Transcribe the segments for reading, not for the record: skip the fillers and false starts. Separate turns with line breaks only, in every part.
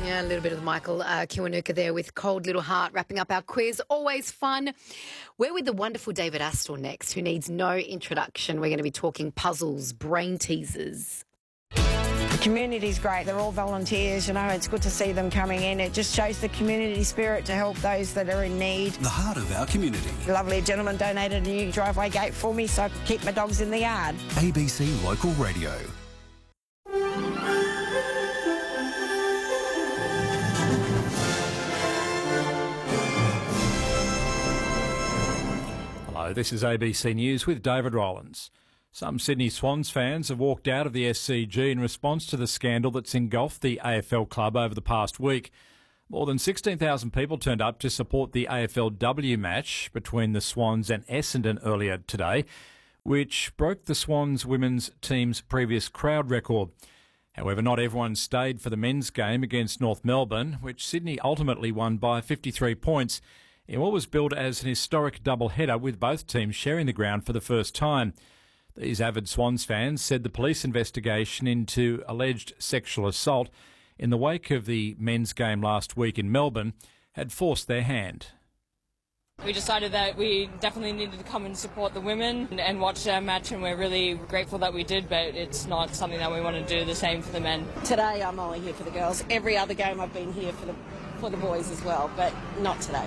Yeah, a little bit of Michael Kiwanuka there with Cold Little Heart, wrapping up our quiz. Always fun. We're with the wonderful David Astor next, who needs no introduction. We're going to be talking puzzles, brain teasers.
The community's great. They're all volunteers, you know. It's good to see them coming in. It just shows the community spirit to help those that are in need.
The heart of our community.
A lovely gentleman donated a new driveway gate for me so I could keep my dogs in the yard.
ABC Local Radio.
Hello, this is ABC News with David Rowlands. Some Sydney Swans fans have walked out of the SCG in response to the scandal that's engulfed the AFL club over the past week. More than 16,000 people turned up to support the AFLW match between the Swans and Essendon earlier today, which broke the Swans women's team's previous crowd record. However, not everyone stayed for the men's game against North Melbourne, which Sydney ultimately won by 53 points in what was billed as an historic double-header with both teams sharing the ground for the first time. These avid Swans fans said the police investigation into alleged sexual assault in the wake of the men's game last week in Melbourne had forced their hand.
We decided that we definitely needed to come and support the women and watch their match, and we're really grateful that we did, but it's not something that we want to do the same for the men.
Today I'm only here for the girls. Every other game I've been here for the boys as well, but not today.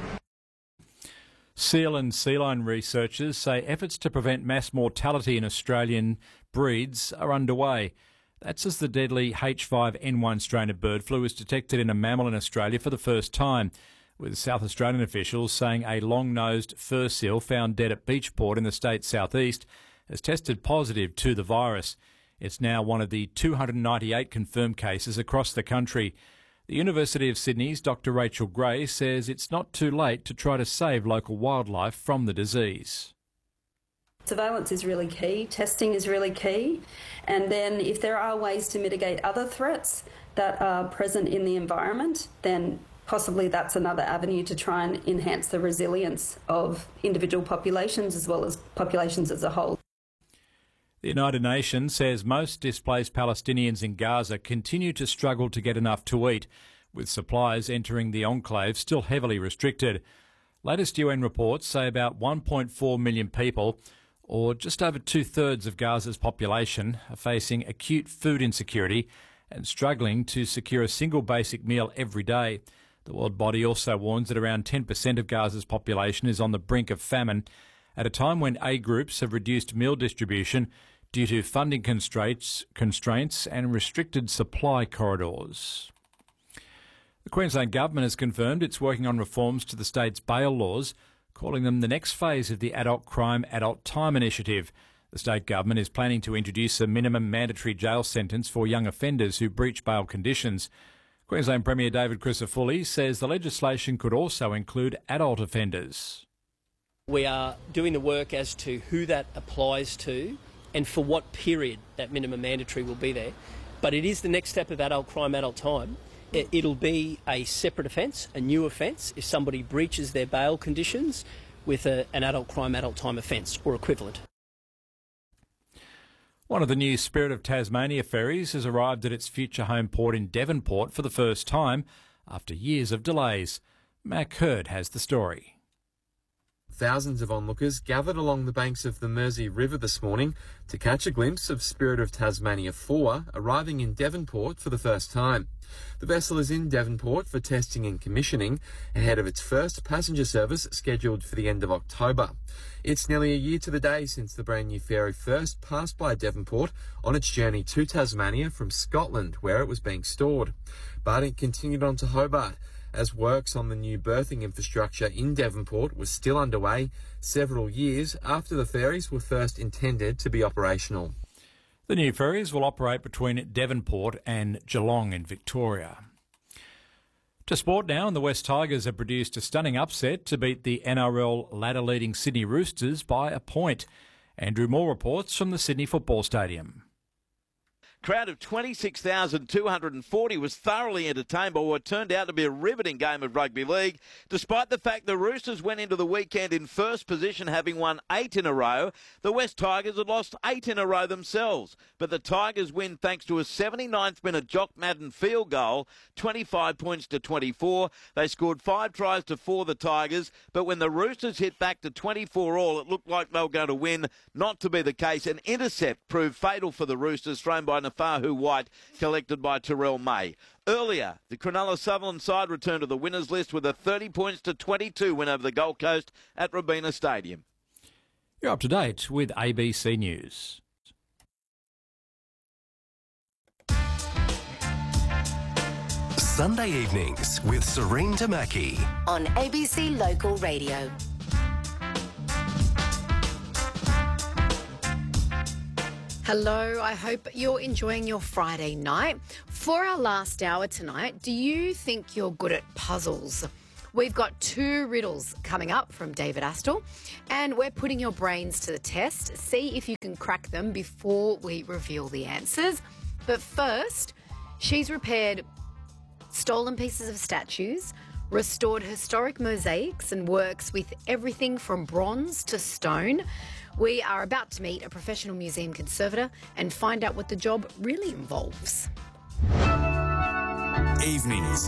Seal and sea lion researchers say efforts to prevent mass mortality in Australian breeds are underway. That's as the deadly H5N1 strain of bird flu was detected in a mammal in Australia for the first time, with South Australian officials saying a long-nosed fur seal found dead at Beachport in the state's southeast has tested positive to the virus. It's now one of the 298 confirmed cases across the country. The University of Sydney's Dr. Rachel Gray says it's not too late to try to save local wildlife from the disease.
Surveillance is really key, testing is really key, and then if there are ways to mitigate other threats that are present in the environment, then possibly that's another avenue to try and enhance the resilience of individual populations as well as populations as a whole.
The United Nations says most displaced Palestinians in Gaza continue to struggle to get enough to eat, with supplies entering the enclave still heavily restricted. Latest UN reports say about 1.4 million people, or just over two-thirds of Gaza's population, are facing acute food insecurity and struggling to secure a single basic meal every day. The World Body also warns that around 10% of Gaza's population is on the brink of famine, at a time when aid groups have reduced meal distribution due to funding constraints and restricted supply corridors. The Queensland Government has confirmed it's working on reforms to the state's bail laws, calling them the next phase of the Adult Crime, Adult Time initiative. The state government is planning to introduce a minimum mandatory jail sentence for young offenders who breach bail conditions. Queensland Premier David Crisafulli says the legislation could also include adult offenders.
We are doing the work as to who that applies to and for what period that minimum mandatory will be there. But it is the next step of adult crime, adult time. It'll be a separate offence, a new offence, if somebody breaches their bail conditions with an adult crime, adult time offence or equivalent.
One of the new Spirit of Tasmania ferries has arrived at its future home port in Devonport for the first time after years of delays. Mac Hurd has the story.
Thousands of onlookers gathered along the banks of the Mersey River this morning to catch a glimpse of Spirit of Tasmania 4 arriving in Devonport for the first time. The vessel is in Devonport for testing and commissioning ahead of its first passenger service scheduled for the end of October. It's nearly a year to the day since the brand new ferry first passed by Devonport on its journey to Tasmania from Scotland, where it was being stored. But it continued on to Hobart, as works on the new berthing infrastructure in Devonport was still underway several years after the ferries were first intended to be operational.
The new ferries will operate between Devonport and Geelong in Victoria. To sport now, and the West Tigers have produced a stunning upset to beat the NRL ladder-leading Sydney Roosters by a point. Andrew Moore reports from the Sydney Football Stadium.
crowd of 26,240 was thoroughly entertained by what turned out to be a riveting game of rugby league, despite the fact the Roosters went into the weekend in first position, having won 8 in a row. The West Tigers had lost 8 in a row themselves, but the Tigers win thanks to a 79th minute Jock Madden field goal, 25 points to 24. They scored 5 tries to 4, the Tigers, but when the Roosters hit back to 24 all, it looked like they were going to win. Not to be the case. An intercept proved fatal for the Roosters, thrown by Nafahu White, collected by Terrell May. Earlier, the Cronulla Sutherland side returned to the winners list with a 30 points to 22 win over the Gold Coast at Robina Stadium.
You're up to date with ABC News.
Sunday evenings with Serene Tamaki
on ABC Local Radio.
Hello, I hope you're enjoying your Friday night. For our last hour tonight, do you think you're good at puzzles? We've got 2 riddles coming up from David Astle, and we're putting your brains to the test. See if you can crack them before we reveal the answers. But first, she's repaired stolen pieces of statues, restored historic mosaics, and works with everything from bronze to stone. We are about to meet a professional museum conservator and find out what the job really involves.
Evenings.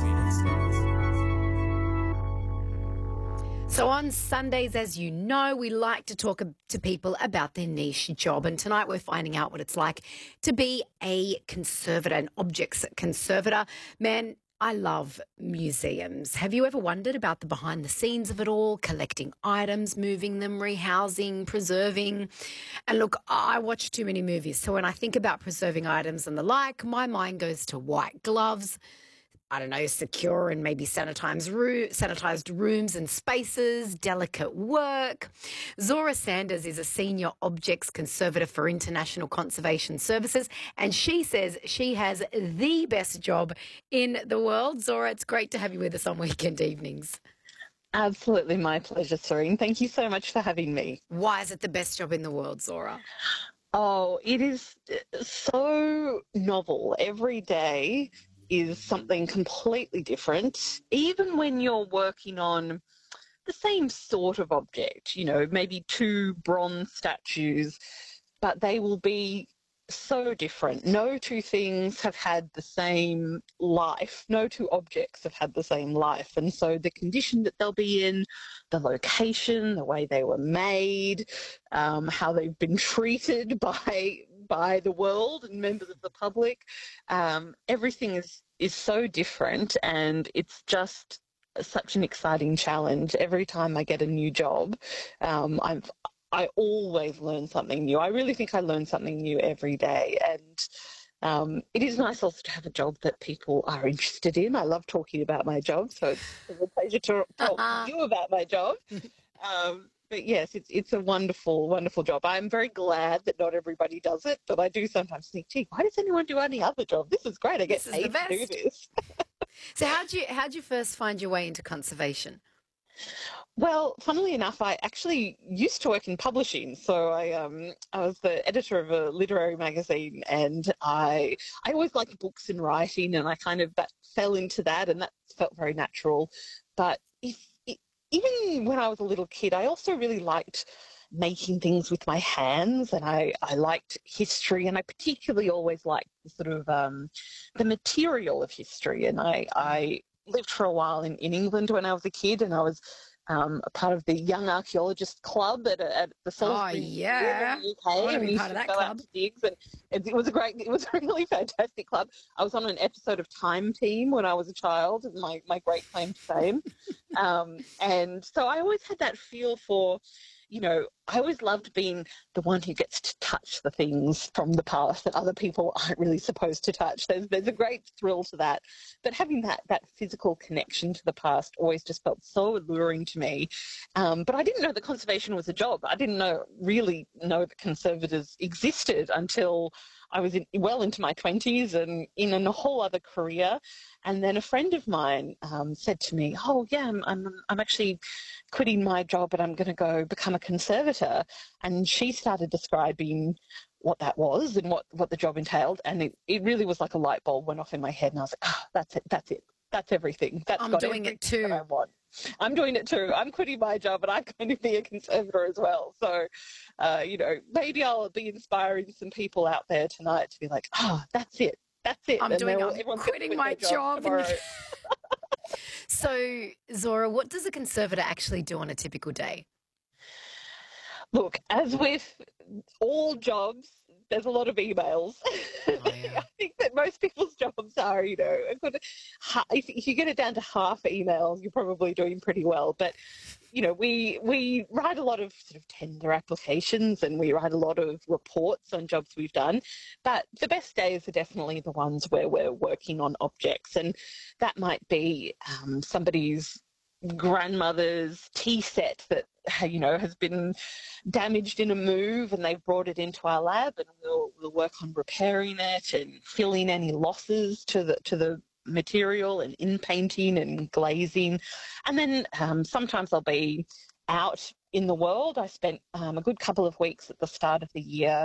So on Sundays, as you know, we like to talk to people about their niche job. And tonight we're finding out what it's like to be a conservator, an objects conservator. Man, I love museums. Have you ever wondered about the behind the scenes of it all, collecting items, moving them, rehousing, preserving? And look, I watch too many movies. So when I think about preserving items and the like, my mind goes to white gloves, I don't know, secure and maybe sanitized rooms and spaces, delicate work. Zora Sanders is a senior objects conservator for International Conservation Services, and she says she has the best job in the world. Zora, it's great to have you with us on weekend evenings.
Absolutely, my pleasure, Serene. Thank you so much for having me.
Why is it the best job in the world, Zora?
Oh, it is so novel. Every day is something completely different, even when you're working on the same sort of object, you know, maybe 2 bronze statues, but they will be so different. No 2 things have had the same life. No 2 objects have had the same life. And so the condition that they'll be in, the location, the way they were made, how they've been treated by the world and members of the public, everything is so different, and it's just such an exciting challenge. Every time I get a new job, I always learn something new. I really think I learn something new every day, and it is nice also to have a job that people are interested in. I love talking about my job, so it's a pleasure to talk to you about my job. But yes, it's a wonderful, wonderful job. I'm very glad that not everybody does it, but I do sometimes think, gee, why does anyone do any other job? This is great. I get paid to do this.
So how'd you first find your way into conservation?
Well, funnily enough, I actually used to work in publishing. So I was the editor of a literary magazine, and I always liked books and writing, and I kind of fell into that, and that felt very natural. But even when I was a little kid, I also really liked making things with my hands, and I liked history, and I particularly always liked the sort of the material of history. And I lived for a while in England when I was a kid, and I was a part of the Young Archaeologist Club at the Salisbury Museum in the UK.
I want to
and
be
we
part of
used
that
to go out
club.
to digs, and it was a really fantastic club. I was on an episode of Time Team when I was a child, my great claim to fame. And so I always had that feel for, you know, I always loved being the one who gets to touch the things from the past that other people aren't really supposed to touch. There's a great thrill to that. But having that physical connection to the past always just felt so alluring to me. But I didn't know that conservation was a job. I didn't really know that conservators existed until I was well into my 20s and in a whole other career. And then a friend of mine said to me, oh, yeah, I'm actually quitting my job and I'm going to go become a conservator. And she started describing what that was and what the job entailed, and it really was like a light bulb went off in my head, and I was like, oh, that's everything.
I'm doing it too.
I want. I'm doing it too. I'm quitting my job, and I'm going to be a conservator as well. So, maybe I'll be inspiring some people out there tonight to be like, oh, that's it.
I'm quitting my job. So, Zora, what does a conservator actually do on a typical day?
Look, as with all jobs, there's a lot of emails.
Oh, yeah.
I think that most people's jobs are, if you get it down to half emails, you're probably doing pretty well. But, we write a lot of sort of tender applications, and we write a lot of reports on jobs we've done. But the best days are definitely the ones where we're working on objects. And that might be somebody's grandmother's tea set that has been damaged in a move, and they've brought it into our lab, and we'll work on repairing it and filling any losses to the material and in painting and glazing. And then sometimes I'll be out in the world. I spent a good couple of weeks at the start of the year